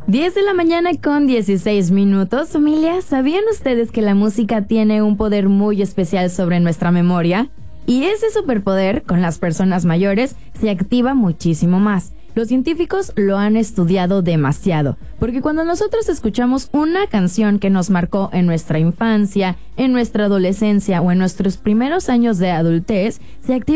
10 de la mañana con 16 minutos. Familia, ¿sabían ustedes que la música tiene un poder muy especial sobre nuestra memoria? Y ese superpoder, con las personas mayores, se activa muchísimo más. Los científicos lo han estudiado demasiado, porque cuando nosotros escuchamos una canción que nos marcó en nuestra infancia, en nuestra adolescencia o en nuestros primeros años de adultez, se activa